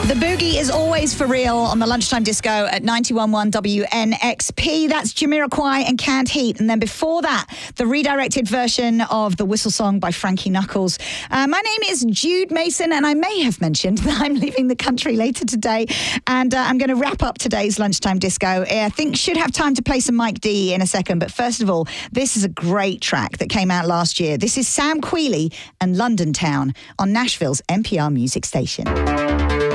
The boogie is always for real on the Lunchtime Disco at 91.1 WNXP. That's Jamiroquai and Canned Heat. And then before that, the redirected version of the Whistle Song by Frankie Knuckles. My name is Jude Mason, and I may have mentioned that I'm leaving the country later today. And I'm going to wrap up today's Lunchtime Disco. I think should have time to play some Mike D in a second. But first of all, this is a great track that came out last year. This is Sam Quealy and London Town on Nashville's NPR Music Station.